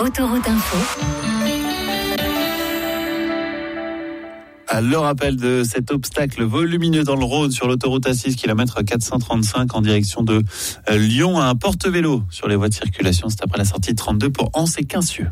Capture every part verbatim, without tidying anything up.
Autoroute Info. Le rappel de cet obstacle volumineux dans le Rhône sur l'autoroute A six, kilomètre quatre cent trente-cinq en direction de Lyon, à un porte-vélo sur les voies de circulation. C'est après la sortie trente-deux pour Anse et Quincieux.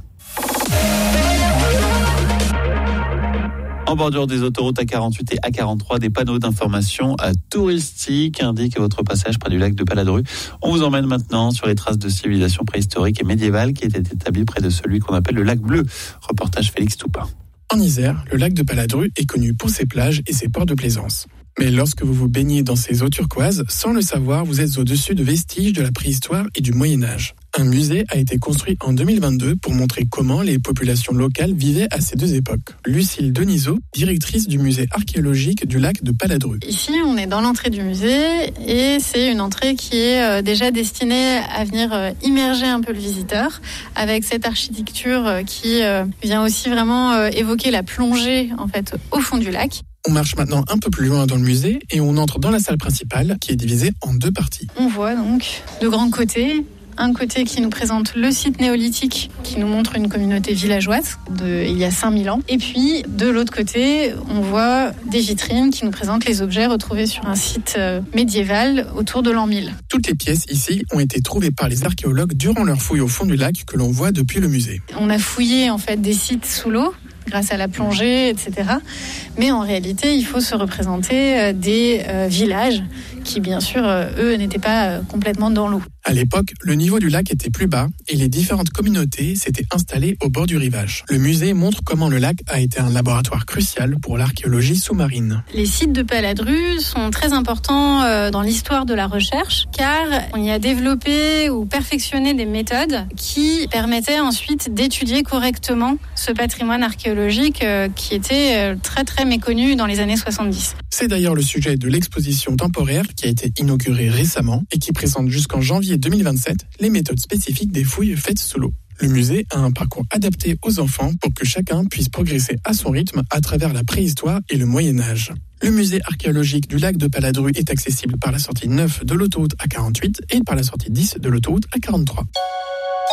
En bordure des autoroutes A quarante-huit et A quarante-trois, des panneaux d'information touristiques indiquent votre passage près du lac de Paladru. On vous emmène maintenant sur les traces de civilisation préhistorique et médiévale qui étaient établies près de celui qu'on appelle le lac Bleu. Reportage Félix Toupin. En Isère, le lac de Paladru est connu pour ses plages et ses ports de plaisance. Mais lorsque vous vous baignez dans ces eaux turquoises, sans le savoir, vous êtes au-dessus de vestiges de la préhistoire et du Moyen-Âge. Un musée a été construit en deux mille vingt-deux pour montrer comment les populations locales vivaient à ces deux époques. Lucille Denisot, directrice du musée archéologique du lac de Paladru. Ici, on est dans l'entrée du musée et c'est une entrée qui est déjà destinée à venir immerger un peu le visiteur avec cette architecture qui vient aussi vraiment évoquer la plongée en fait au fond du lac. On marche maintenant un peu plus loin dans le musée et on entre dans la salle principale qui est divisée en deux parties. On voit donc de grands côtés. Un côté qui nous présente le site néolithique, qui nous montre une communauté villageoise de, il y a cinq mille ans. Et puis, de l'autre côté, on voit des vitrines qui nous présentent les objets retrouvés sur un site médiéval autour de l'an mille. Toutes les pièces ici ont été trouvées par les archéologues durant leur fouille au fond du lac que l'on voit depuis le musée. On a fouillé en fait des sites sous l'eau, grâce à la plongée, et cetera. Mais en réalité, il faut se représenter des euh, villages qui, bien sûr, euh, eux, n'étaient pas euh, complètement dans l'eau. À l'époque, le niveau du lac était plus bas et les différentes communautés s'étaient installées au bord du rivage. Le musée montre comment le lac a été un laboratoire crucial pour l'archéologie sous-marine. Les sites de Paladru sont très importants euh, dans l'histoire de la recherche car on y a développé ou perfectionné des méthodes qui permettaient ensuite d'étudier correctement ce patrimoine archéologique euh, qui était euh, très très méconnu dans les années soixante-dix. C'est d'ailleurs le sujet de l'exposition temporaire qui a été inaugurée récemment et qui présente jusqu'en janvier deux mille vingt-sept les méthodes spécifiques des fouilles faites sous l'eau. Le musée a un parcours adapté aux enfants pour que chacun puisse progresser à son rythme à travers la préhistoire et le Moyen-Âge. Le musée archéologique du lac de Paladru est accessible par la sortie neuf de l'autoroute A quarante-huit et par la sortie dix de l'autoroute A quarante-trois.